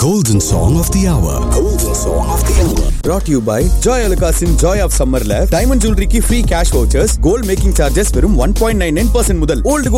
Golden Song of the Hour. Golden Song of the Hour. Brought to you by Joy Alukasin Joy of Summerல diamond ஜுவல்லரிக்கு free cash vouchers, gold making charges வெறும் 1.99% முதல். Old